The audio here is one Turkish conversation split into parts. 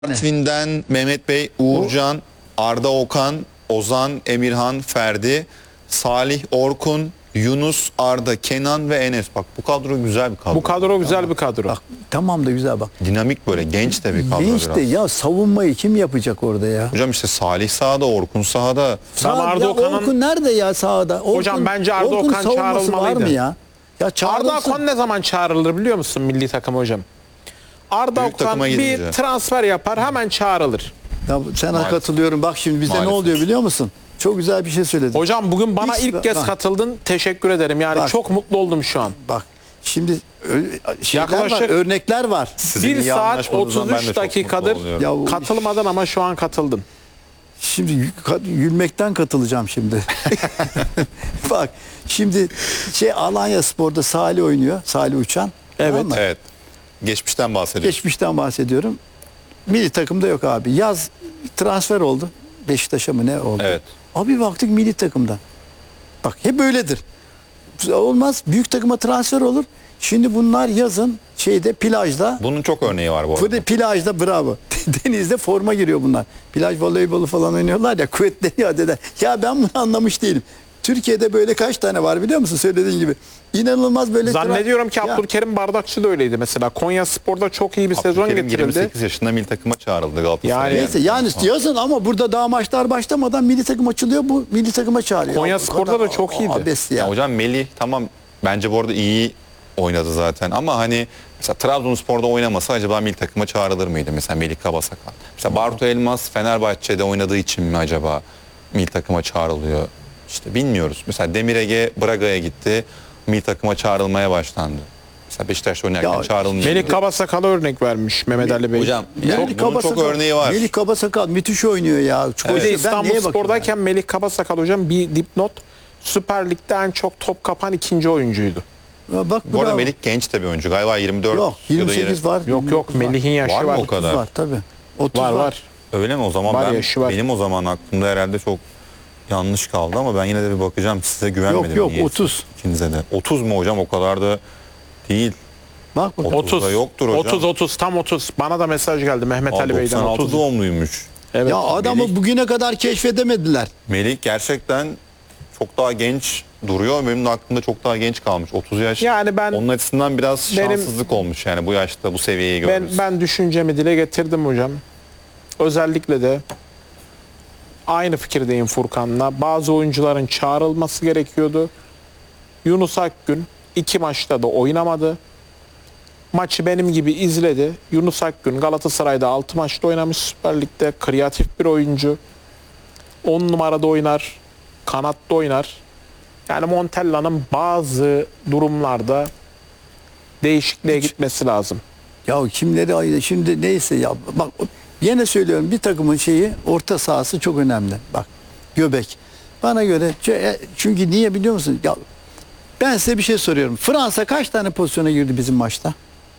Artvin'den Mehmet Bey, Uğurcan, Arda Okan, Ozan, Emirhan, Ferdi, Salih Orkun, Yunus, Arda, Kenan ve Enes. Bak bu kadro güzel bir kadro. Bu kadro güzel bir kadro. Bak, tamam da güzel bak. Dinamik böyle genç de bir kadro Genç biraz. de ya, savunmayı kim yapacak orada ya? Hocam işte Salih sahada, Orkun sahada. Arda Okan'ın- Orkun nerede ya sahada? Hocam bence Arda Orkun Okan savunması var çağrılmalıydı. mı ya? Ya Arda çağrılsın. Okan ne zaman çağrılır biliyor musun milli takım hocam? Arda Büyük Okan takıma bir gidince. transfer yapar hemen çağrılır. Ya sana Maalesef. katılıyorum. Bak şimdi bize ne Maalesef. oluyor biliyor musun? Çok güzel bir şey söyledin. Hocam bugün bana Hiç- ilk kez bak. katıldın. Teşekkür ederim. Yani Bak. çok mutlu oldum şu an. Bak şimdi şeyler Yaklaşık- var, örnekler var. Sizin 1 iyi saat anlaşmanızdan ben de 33 çok dakikadır mutlu oluyorum. Ya o- katılmadın ama şu an katıldın. Şimdi gülmekten katılacağım şimdi. Bak şimdi Alanya Spor'da Salih oynuyor. Salih Uçan. Evet. Tamam mı? Evet. Geçmişten bahsediyoruz. Geçmişten bahsediyorum. Milli takımda yok abi. Yaz transfer oldu. Beşiktaş'a mı ne oldu? Evet. Abi baktık milli takımda. Bak hep böyledir. Olmaz. Büyük takıma transfer olur. Şimdi bunlar yazın plajda. Bunun çok örneği var bu arada. Plajda bravo. Denizde forma giriyor bunlar. Plaj voleybolu falan oynuyorlar ya, kuvvetleniyor dede. Ya ben bunu anlamış değilim. Türkiye'de böyle kaç tane var biliyor musun, söylediğin gibi. İnanılmaz böyle. Zannediyorum ki Ya, Abdülkerim Bardakçı da öyleydi mesela. Konya Spor'da çok iyi bir sezon Abdülkerim getirildi. 28 yaşında milli takıma çağrıldı Galatasaray'a. Yani- neyse yani yazın ama burada daha maçlar başlamadan milli takım açılıyor, bu milli takıma çağırıyor. Konya Ya, bu Spor'da kadar da çok iyiydi. abes ya. Ya hocam Melih tamam bence bu arada iyi oynadı zaten ama hani mesela Trabzonspor'da oynamasa acaba milli takıma çağrılır mıydı? Mesela Melih Kabasakal. Mesela Bartu Elmas Fenerbahçe'de oynadığı için mi acaba milli takıma çağrılıyor? İşte bilmiyoruz. Mesela Demir Ege Braga'ya gitti. Milli takıma çağrılmaya başlandı. Mesela Beşiktaş'ta oynarken Ya, çağrılmıyor. Melih Kabasakal'a örnek vermiş Mehmet Ali Bey. Hocam Melih yani bunun çok Kabasakal- örneği var. Melih Kabasakal müthiş oynuyor ya. Bir de Ben neye İstanbul bakıyorum Spor'dayken Melih Kabasakal hocam bir dipnot, Süper Lig'de en çok top kapan ikinci oyuncuydu. ya? Bak Bu arada bravo. Melih genç de bir oyuncu. Galiba 24 Yok, ya da 28 var. Yok Melih'in yaşı Var var. mı o kadar? Var tabii. 30 Var. Öyle mi o zaman? Var, yaşı var. Benim o zaman aklımda herhalde çok yanlış kaldı ama ben yine de bir bakacağım. Size güvenmedim. Yok, niyeyse. 30. İkinize de. 30 mu hocam? O kadar da değil. Bak bak. 30 da yoktur hocam. 30 tam 30. Bana da mesaj geldi Mehmet Ali Bey'den 96 30. doğumluymuş. Evet. Ya adamı Melih- bugüne kadar keşfedemediler. Melih gerçekten çok daha genç duruyor. Benim de aklımda çok daha genç kalmış. 30 yaş. Yani ben- Onun açısından biraz Benim- şanssızlık olmuş yani bu yaşta bu seviyeyi Ben, görürüz. ben düşüncemi dile getirdim hocam. Özellikle de aynı fikirdeyim Furkan'la. Bazı oyuncuların çağrılması gerekiyordu. Yunus Akgün 2 maçta da oynamadı. Maçı benim gibi izledi. Yunus Akgün Galatasaray'da 6 maçta oynamış Süper Lig'de. Kreatif bir oyuncu. 10 numarada oynar. Kanatta oynar. Yani Montella'nın bazı durumlarda değişikliğe gitmesi lazım. Ya kimleri ayırdı şimdi, neyse ya. Bak yine söylüyorum, bir takımın orta sahası çok önemli. Bak göbek. Bana göre çünkü niye biliyor musun? Ya ben size bir şey soruyorum. Fransa kaç tane pozisyona girdi bizim maçta?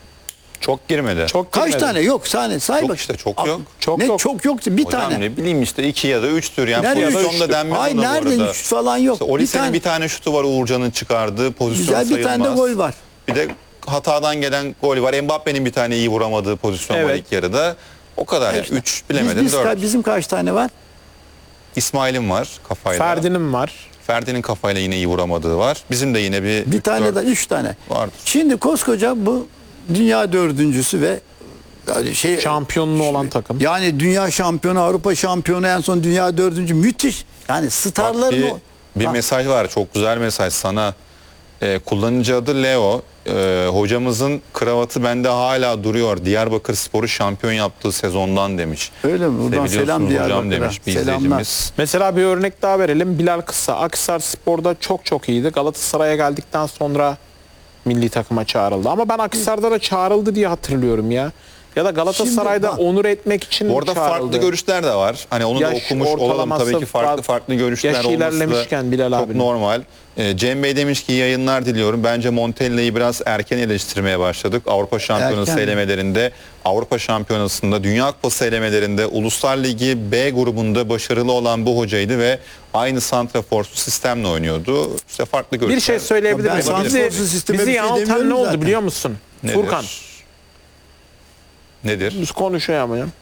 Çok girmedi. Çok Kaç girmedi. tane? Yok say Çok bak. işte, çok yok. Çok ne yok. çok yoktu bir Hocam tane. ne bileyim işte 2 ya da 3'tür yani Nerede pozisyonda üçtü? denmez Ay ona bu nerede arada. üç falan yok. İşte Olise'nin bir tane şutu var Uğurcan'ın çıkardığı pozisyon Güzel bir tane de sayılmaz. gol var. Bir de hatadan gelen gol var. Mbappe'nin bir tane iyi vuramadığı pozisyon var Evet. ilk yarıda. O kadar yani. 3 bilemedim 4. Bizim kaç tane var? İsmail'in var kafayla. Ferdi'nin var. Ferdi'nin kafayla yine iyi vuramadığı var. Bizim de yine bir Bir üç, tane dört de 3 tane. vardır. Şimdi koskoca bu dünya dördüncüsü ve yani Şampiyonluğu olan takım. yani dünya şampiyonu, Avrupa şampiyonu, en son dünya dördüncü, müthiş. Yani Bak, starların bir Bak, mesaj var. Çok güzel mesaj sana. Kullanıcı adı Leo. Hocamızın kravatı bende hala duruyor. Diyarbakırspor'u şampiyon yaptığı sezondan demiş. öyle mi? Buradan Seviyorsunuz selam hocam Diyarbakır'a. demiş bir Selamlar. izleyicimiz. Mesela bir örnek daha verelim. Bilal Kısa. Akhisar Spor'da çok iyiydi. Galatasaray'a geldikten sonra milli takıma çağrıldı. Ama ben Akhisar'da da çağrıldı diye hatırlıyorum ya. Ya da Galatasaray'da Şimdi bak, onur etmek için mi Orada çağrıldı? farklı görüşler de var. Hani onu da Yaş okumuş olalım ortalaması tabii ki farklı görüşler yaşı olması da ilerlemişken Bilal çok abinin. normal. Cem Bey demiş ki iyi yayınlar diliyorum. Bence Montella'yı biraz erken eleştirmeye başladık. Avrupa Şampiyonası Erken. elemelerinde, Avrupa Şampiyonası'nda, Dünya Kupası elemelerinde, Uluslar Ligi B grubunda başarılı olan bu hocaydı ve aynı santraforsu sistemle oynuyordu. İşte farklı görüşler. Bir şey söyleyebilir Ben miyim? santraforsuz sisteme Bizi bir şey yanıltan demiyorum ne oldu zaten. biliyor musun? Nedir? Furkan. Nedir? Biz konuşuyor ama ya.